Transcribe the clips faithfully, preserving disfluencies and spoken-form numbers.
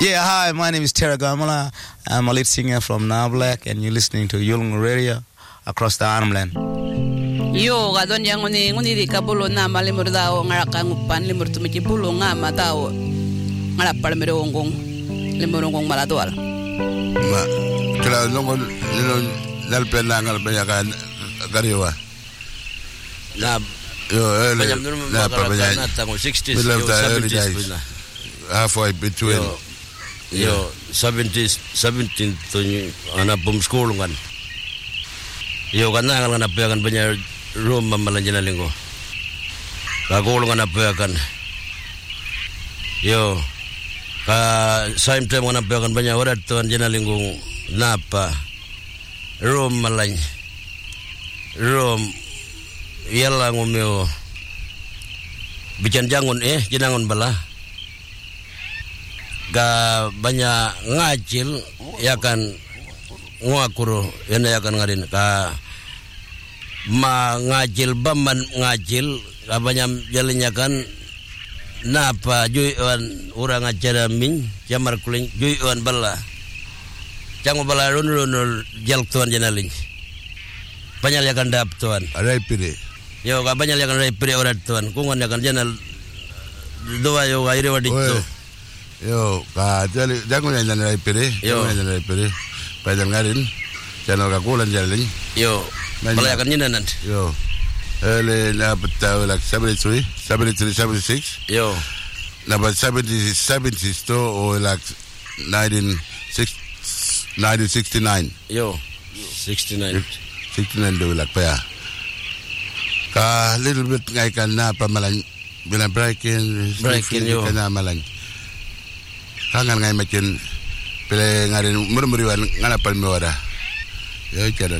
Yeah, hi, my name is Tera Gamala. I'm a lead singer from Now Black, and you're listening to Yulung Radio across the Armland. Yo, gadon yang nguni nguni di kabulo na malimur dao ngarakang upan limur tumiki bulo nga matao ngarapal merongong limurongong malatual. Ma, kalau nongon nilon nalpena ngalpenyakan kariwa. Na, yo, banyak nurun banyak na tango sixties, yo seventies na. Halfway between. Yo, yo seventies, seventeen tu anak bom sekolah kan. Yo kan na kan apa kan banyak rumah malanjana linggo. Kagolong kan apa kan. Yo, ka same time kan apa kan banyak orang tuan jana linggo napa. Rom malany. Rom yalla ngomeo. Bican jangun eh jenangon bala. Ga banyak ngacil ya kan ngakuro yana ya kan ngarin ka ma ngacil baman ngacil ka banyak jalannya kan napa juiwan urang acara min jamar kuling juiwan bala jangan bala run run jal tuan janalin banyak ya kan dap tuan ada pire yo ka banyak ya kan pire orang tuan kungan ya kan janal doa yo aire wadito yo ka jali jangan yang jangan pire jangan jangan pire pajan ngarin jangan ka kulan jalin yo bala ya kan nyinan yo ele na betau like seventy-three seventy-three seventy-six yo number seventy seventy to or like nineteen sixty-nine yo sixty-nine sixty-nine do like pa ka little bit ngai kan na pamalan bila breaking breaking yo kana malan kangan ngai makin pele ngarin murmuriwan ngana palmewara yo jaran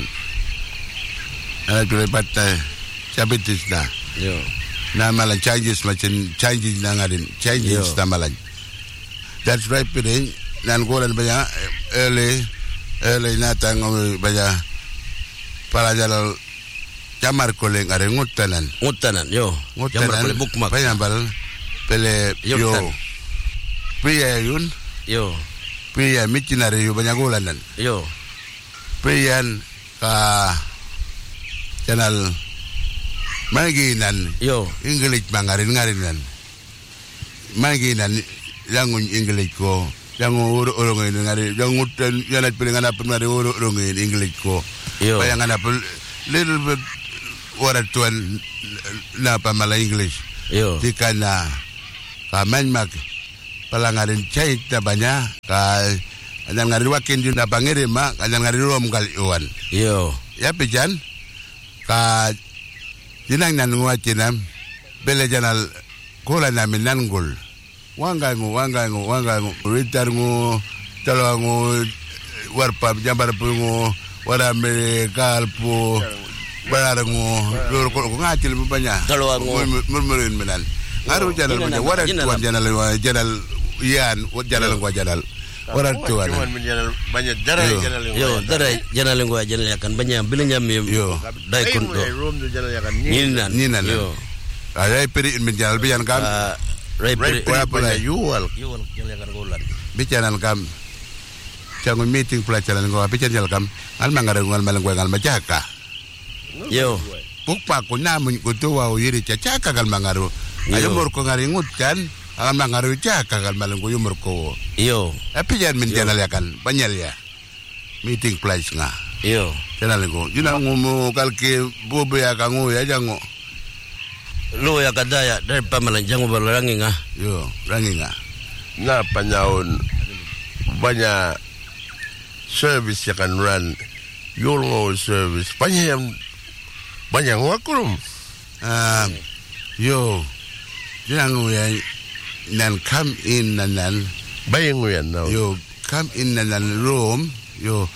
ala pele patai cabitis na yo na malan changes macam changes na ngarin changes na malan that's right pele nan golan banyak early early na tango banyak para jalal jamar koleng are ngutanan ngutanan yo jamar koleng bukmak banyak bal pele yo pria yun yo pria micinare yo banyak golanan yo prian ka channel maginan yo English mangarin ngarinan maginan langun English ko yang urung ini ngari yang utan yang pilingan apa ngari urung ini English ko bayangan apa little bit orang tuan napa malah English yo jika na kamen mak palangarin cait na banyak ka anang ngari wakin di na pangiri ma anang ngari rom kaliuan yo ya pijan ka jinang nan nguacinam bele janal kola namin nanggul wangga ngu wangga ngu wangga ngu ritar ngu talo ngu warpap jambar pu ngu warame kalpu barar ngu lur ko ngacil banyak talo ngu murmurin menan ngaru janal banyak warat tuan janal janal ian janal ngu janal warat tuan banyak darai janal yo darai janal ngu janal akan banyak bilanya yo dai kun do ninan ninan yo ada peri menjal bian kam Rai peri apa yual yual jangan akan golan bicaran kam jangan meeting pelajaran gua bicaran kam al mangaru ngal malang gua ngal macaka yo pukpa ko namun ko to wa yiri cacaka kal mangaru ayo mor ko ngaringut kan al mangaru caka kal malang ko yumur ko yo tapi jangan menjal ya kan banyal ya meeting place nga yo jangan ko jina ngumu kalke bobe ya kangu ya jango lo ya kadaya dari pamalan jango balangi nga yo rangi nga na panyaon banyak service yang kan run Yulung service banyak yang banyak wakurum ah yo jangan ya nan come in nan nan bayang yan now yo come in nan nan room yo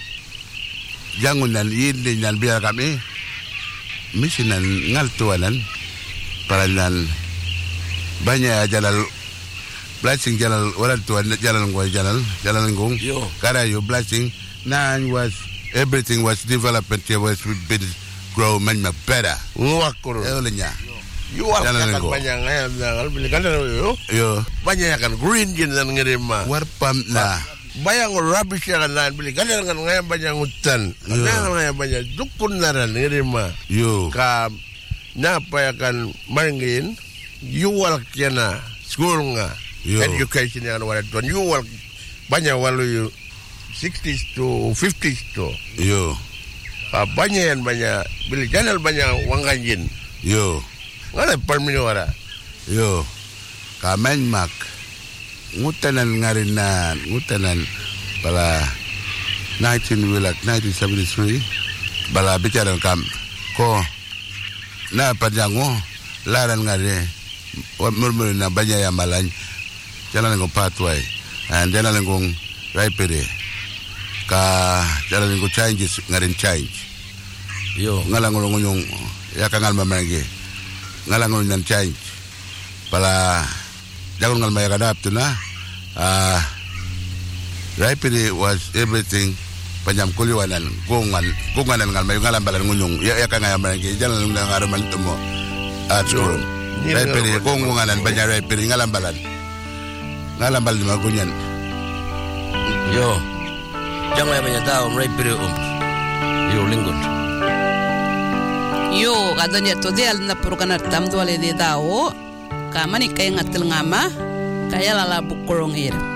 jangan nan ini nan biar kami misi nan ngal tuanan para nan banyak jalan blessing jalan orang tua jalan gua jalan jalan ngong karena yo blessing nan was everything was development was been grow man better ngakur elenya Yual Jalan kan ko. banyak ngayon na bili kan yo. Yo. Banyak kan green gin nan ngirima. Warpam na. Bayang rubbish kan nan bili kan ngayon banyak hutan. Kan ngayon banyak dukun naran ngirima. Yo. Ka na pa kan mangin yual kiana school nga. Yo. Education yang wala don yual banyak walu sixties to fifties to. Yo. Ka banyak yang banyak bili janal banyak wanganjin. Yo. Ngala perminora. Yo. Kamen mak. Ngutanan ngarinan, ngutanan bala nineteen wilak nineteen seventy-three bala bicara kam ko na pajango laran ngare murmur na banya ya malan jalan ngo pathway and jalan ngo raipere ka jalan ngo changes ngarin change Yo. ngalang ngo ngong ya kangal mamage ngalang ngo nan change bala jagon ngal maya kadap tu na ah Raipiri was everything panyam kuliwanan gungan gunganan ngal mayu ngalam balan ngunyung ya ya kanga yamangi jalan nang araman tumo at school Raipiri gunganan banya Raipiri ngalam balan ngalam bal di magunyan Yo. Jangan banyak tahu Raipiri um. Yo lingkod. Yo kadonya to dia na purkanar tam dole de dawo. Kamani kay ngatil ngama kaya lala bukurong here.